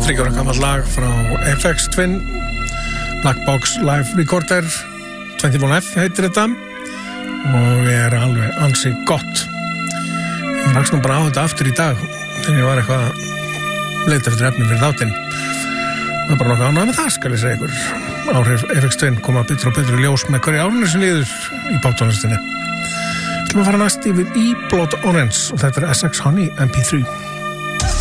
30 ára gamalt lag frá FX Twin, Black Box Live Recorder, 21F heitir þetta og alveg ansi gott. Ég rakst nú bara á þetta aftur í dag þegar ég var eitthvað að leita eftir efnum fyrir þáttinn. Það bara nokkuð ánægð með það, skal ég segja ykkur. Áhrif FX Twin koma betur og betur í ljós með hverju árinu sem líður í poptónlistinni. Við ætlum að fara næst yfir í Blood Orange og þetta Essex Honey MP3.